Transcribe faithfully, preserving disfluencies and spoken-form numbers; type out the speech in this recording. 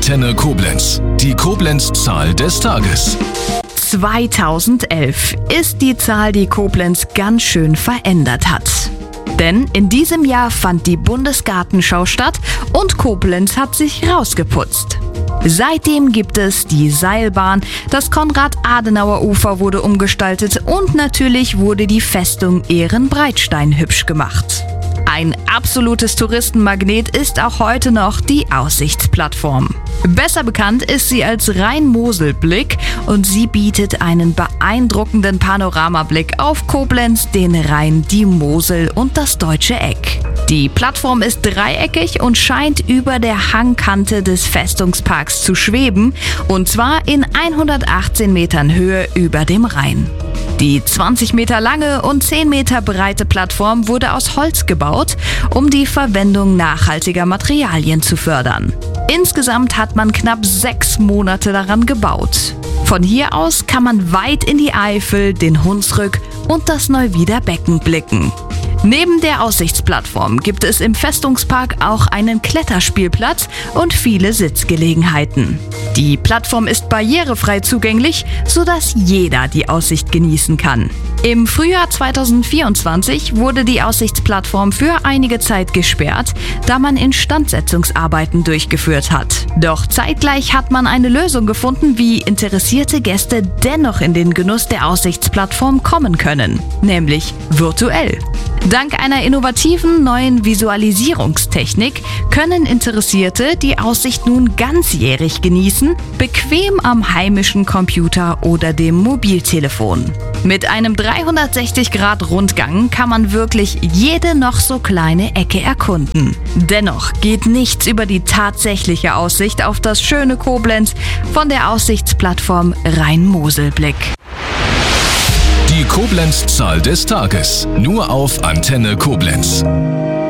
Antenne Koblenz. Die Koblenz-Zahl des Tages. zweitausendelf ist die Zahl, die Koblenz ganz schön verändert hat. Denn in diesem Jahr fand die Bundesgartenschau statt und Koblenz hat sich rausgeputzt. Seitdem gibt es die Seilbahn, das Konrad-Adenauer-Ufer wurde umgestaltet und natürlich wurde die Festung Ehrenbreitstein hübsch gemacht. Ein absolutes Touristenmagnet ist auch heute noch die Aussichtsplattform. Besser bekannt ist sie als Rhein-Mosel-Blick und sie bietet einen beeindruckenden Panoramablick auf Koblenz, den Rhein, die Mosel und das Deutsche Eck. Die Plattform ist dreieckig und scheint über der Hangkante des Festungsparks zu schweben, und zwar in hundertachtzehn Metern Höhe über dem Rhein. Die zwanzig Meter lange und zehn Meter breite Plattform wurde aus Holz gebaut, um die Verwendung nachhaltiger Materialien zu fördern. Insgesamt hat man knapp sechs Monate daran gebaut. Von hier aus kann man weit in die Eifel, den Hunsrück und das Neuwieder Becken blicken. Neben der Aussichtsplattform gibt es im Festungspark auch einen Kletterspielplatz und viele Sitzgelegenheiten. Die Plattform ist barrierefrei zugänglich, sodass jeder die Aussicht genießen kann. Im Frühjahr zweitausendvierundzwanzig wurde die Aussichtsplattform für einige Zeit gesperrt, da man Instandsetzungsarbeiten durchgeführt hat. Doch zeitgleich hat man eine Lösung gefunden, wie interessierte Gäste dennoch in den Genuss der Aussichtsplattform kommen können, nämlich virtuell. Dank einer innovativen neuen Visualisierungstechnik können Interessierte die Aussicht nun ganzjährig genießen, bequem am heimischen Computer oder dem Mobiltelefon. Mit einem dreihundertsechzig Grad Rundgang kann man wirklich jede noch so kleine Ecke erkunden. Dennoch geht nichts über die tatsächliche Aussicht auf das schöne Koblenz von der Aussichtsplattform Rhein-Mosel-Blick. Die Koblenz-Zahl des Tages. Nur auf Antenne Koblenz.